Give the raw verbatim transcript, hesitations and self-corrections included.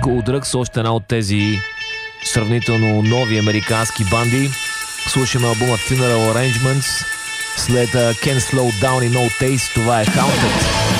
School Drugs, още една от тези сравнително нови американски банди. Слушаме албума Funeral Arrangements, след uh, Can't Slow Down и No Taste, това е Haunted.